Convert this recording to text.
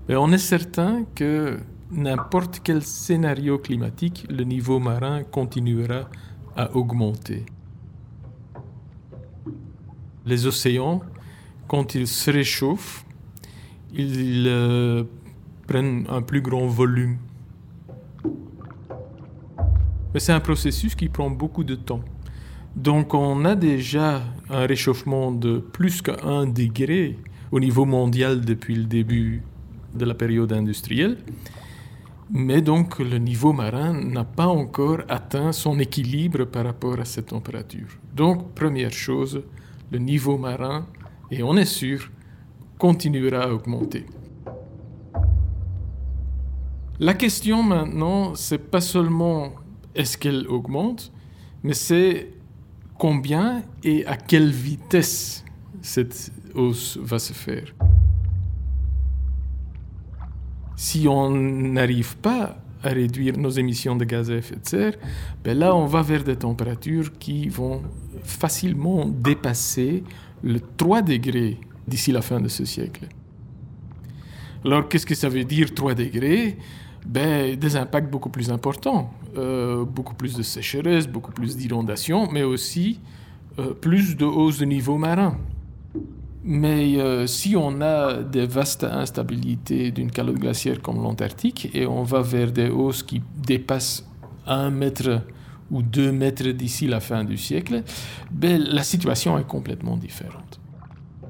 Et on est certain que n'importe quel scénario climatique, le niveau marin continuera à augmenter. Les océans, quand ils se réchauffent, ils prennent un plus grand volume. Mais c'est un processus qui prend beaucoup de temps. Donc on a déjà un réchauffement de plus qu'1 degré au niveau mondial depuis le début de la période industrielle. Mais donc le niveau marin n'a pas encore atteint son équilibre par rapport à cette température. Donc première chose, le niveau marin, et on est sûr, continuera à augmenter. La question maintenant, c'est pas seulement est-ce qu'elle augmente, mais c'est combien et à quelle vitesse cette hausse va se faire. Si on n'arrive pas à réduire nos émissions de gaz à effet de serre, ben là on va vers des températures qui vont facilement dépasser le 3 degrés d'ici la fin de ce siècle. Alors qu'est-ce que ça veut dire 3 degrés ? Ben, des impacts beaucoup plus importants, beaucoup plus de sécheresse, beaucoup plus d'inondations, mais aussi plus de hausse de niveau marin. Mais si on a des vastes instabilités d'une calotte glaciaire comme l'Antarctique et on va vers des hausses qui dépassent 1 mètre ou 2 mètres d'ici la fin du siècle, ben, la situation est complètement différente.